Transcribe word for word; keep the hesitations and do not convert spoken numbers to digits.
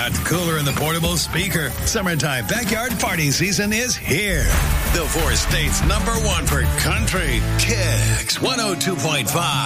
got the cooler and the portable speaker. Summertime backyard party season is here. The four states number one for country, Kicks one oh two point five.